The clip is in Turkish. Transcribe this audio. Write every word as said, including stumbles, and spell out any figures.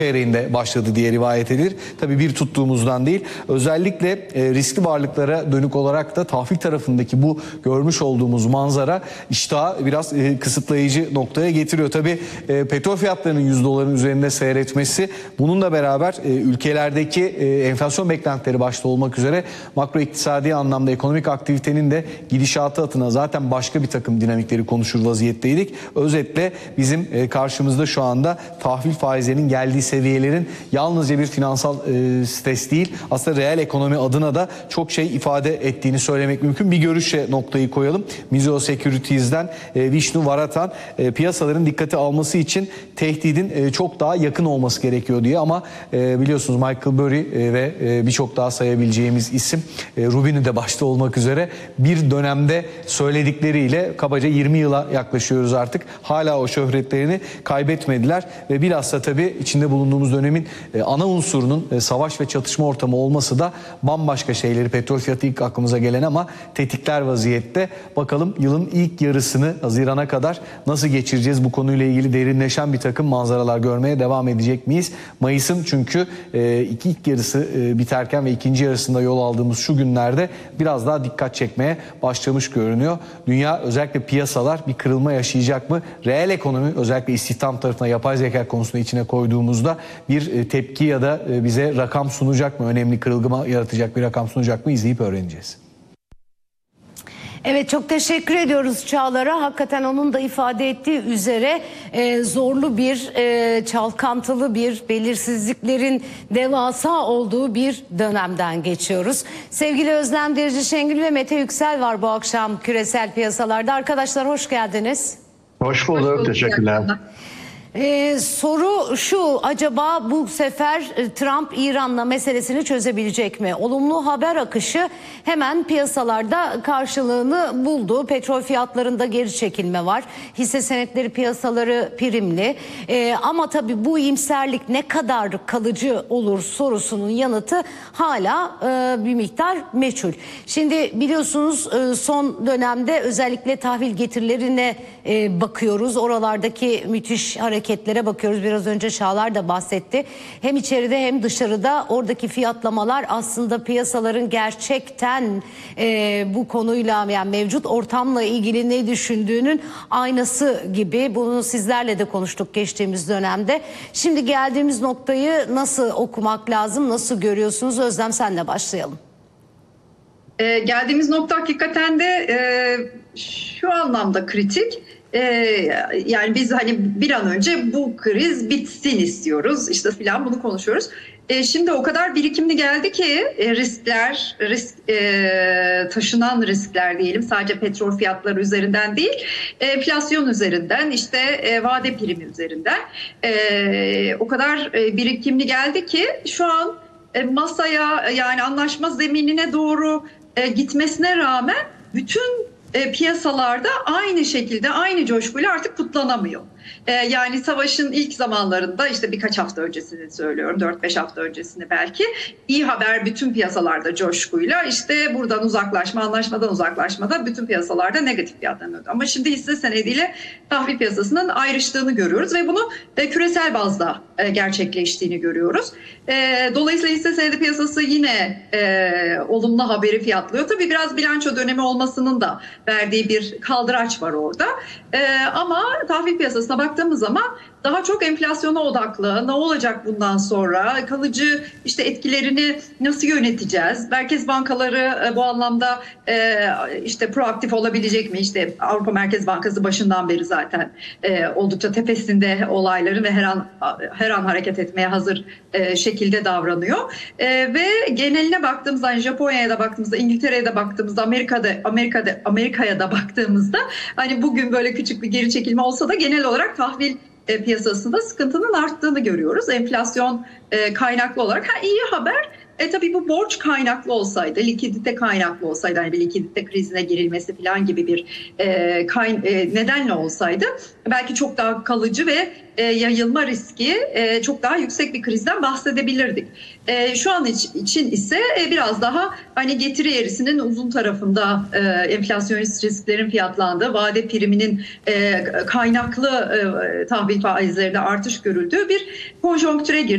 çeyreğinde başladı diye rivayet edilir. Tabii bir tuttuğumuzdan değil. Özellikle e, riskli varlıklara dönük olarak da tahvil tarafındaki bu görmüş olduğumuz manzara iştahı biraz e, kısıtlayıcı noktaya getiriyor. Tabii e, petrol fiyatlarının yüz doların üzerinde seyretmesi, bununla beraber e, ülkelerdeki e, enflasyon beklentileri başta olmak üzere makro iktisadi anlamda ekonomik aktivitenin de gidişatı adına zaten başka bir takım dinamikleri konuşur vaziyetteydik. Özetle bizim e, karşımızda şu anda tahvil faizlerinin geldiği seviyelerin yalnızca bir finansal e, stres değil, aslında reel ekonomi adına da çok şey ifade ettiğini söylemek mümkün. Bir görüşe noktayı koyalım. Mizuho Securities'den e, Vishnu Varatan e, piyasaların dikkate alması için tehdidin e, çok daha yakın olması gerekiyor diye, ama e, biliyorsunuz Michael Burry e, ve e, birçok daha sayabileceğimiz isim, e, Rubin'i de başta olmak üzere bir dönemde söyledikleriyle kabaca yirmi yıla yaklaşıyoruz artık. Hala o şöhretlerini kaybetmediler ve bilhassa tabii içinde bulunduğumuz dönemin e, ana unsurunun e, savaş ve çatışma ortamı olması da bambaşka şeyleri, petrol fiyatı ilk aklımıza gelen ama tetikler vaziyette. Bakalım yılın ilk yarısını Haziran'a kadar nasıl geçireceğiz? Bu konuyla ilgili derinleşen bir takım manzaralar görmeye devam edecek miyiz? Mayıs'ın çünkü e, iki ilk yarısı e, biterken ve ikinci yarısında yol aldığımız şu günlerde biraz daha dikkat çekmeye başlamış görünüyor. Dünya, özellikle piyasalar bir kırılma yaşayacak mı? Reel ekonomi, özellikle istihdam tarafına yapay zeka konusunda içine koyduğumuzda bir tepki ya da bize rakam sunacak mı? Önemli kırılma yaratacak bir rakam sunacak mı? İzleyip öğreneceğiz. Evet, çok teşekkür ediyoruz Çağlar'a. Hakikaten onun da ifade ettiği üzere e, zorlu bir, e, çalkantılı bir, belirsizliklerin devasa olduğu bir dönemden geçiyoruz. Sevgili Özlem Derici Şengül ve Mete Yüksel var bu akşam küresel piyasalarda. Arkadaşlar hoş geldiniz. Hoş bulduk, hoş bulduk. Teşekkürler. Ee, soru şu, acaba bu sefer Trump İran'la meselesini çözebilecek mi? Olumlu haber akışı hemen piyasalarda karşılığını buldu. Petrol fiyatlarında geri çekilme var. Hisse senetleri piyasaları primli. Ee, ama tabii bu iyimserlik ne kadar kalıcı olur sorusunun yanıtı hala e, bir miktar meçhul. Şimdi biliyorsunuz e, son dönemde özellikle tahvil getirilerine e, bakıyoruz. Oralardaki müthiş hareket hareketlere bakıyoruz. Biraz önce Çağlar da bahsetti. Hem içeride hem dışarıda oradaki fiyatlamalar aslında piyasaların gerçekten e, bu konuyla, yani mevcut ortamla ilgili ne düşündüğünün aynası gibi. Bunu sizlerle de konuştuk geçtiğimiz dönemde. Şimdi geldiğimiz noktayı nasıl okumak lazım, nasıl görüyorsunuz? Özlem, senle başlayalım. Ee, geldiğimiz nokta hakikaten de e, şu anlamda kritik. Ee, yani biz hani bir an önce bu kriz bitsin istiyoruz işte filan, bunu konuşuyoruz. Ee, şimdi o kadar birikimli geldi ki e, riskler, risk e, taşınan riskler diyelim, sadece petrol fiyatları üzerinden değil, enflasyon üzerinden, işte e, vade primi üzerinden e, o kadar e, birikimli geldi ki şu an e, masaya, yani anlaşma zeminine doğru e, gitmesine rağmen bütün E, piyasalarda aynı şekilde, aynı coşkuyla artık kutlanamıyor. E, yani savaşın ilk zamanlarında, işte birkaç hafta öncesini söylüyorum, dört beş hafta öncesini belki, iyi haber bütün piyasalarda coşkuyla, işte buradan uzaklaşma, anlaşmadan uzaklaşmada bütün piyasalarda negatif fiyatlanıyordu. Ama şimdi hisse senediyle tahvil piyasasının ayrıştığını görüyoruz ve bunu e, küresel bazda e, gerçekleştiğini görüyoruz. E, dolayısıyla hisse senedi piyasası yine e, olumlu haberi fiyatlıyor. Tabii biraz bilanço dönemi olmasının da verdiği bir kaldıraç var orada. Ee, ama tahvil piyasasına baktığımız zaman daha çok enflasyona odaklı, ne olacak bundan sonra, kalıcı işte etkilerini nasıl yöneteceğiz? Merkez bankaları e, bu anlamda e, işte proaktif olabilecek mi? İşte Avrupa Merkez Bankası başından beri zaten e, oldukça tepesinde olayların ve her an her an hareket etmeye hazır e, şekilde davranıyor. E, ve geneline baktığımızda, hani Japonya'ya da baktığımızda, İngiltere'ye de baktığımızda, Amerika'da Amerika'da Amerika'ya da baktığımızda, hani bugün böyle küçük bir geri çekilme olsa da genel olarak tahvil e, piyasasında sıkıntının arttığını görüyoruz. Enflasyon e, kaynaklı olarak. Ha, iyi haber E tabii bu borç kaynaklı olsaydı, likidite kaynaklı olsaydı, hani bir likidite krizine girilmesi falan gibi bir e, kayn e, nedenle olsaydı belki çok daha kalıcı ve e, yayılma riski e, çok daha yüksek bir krizden bahsedebilirdik. E, şu an iç, için ise e, biraz daha hani getiri eğrisinin uzun tarafında e, enflasyonist risklerin fiyatlandığı, vade priminin e, kaynaklı e, tahvil faizlerinde artış görüldüğü bir konjonktüre girdi.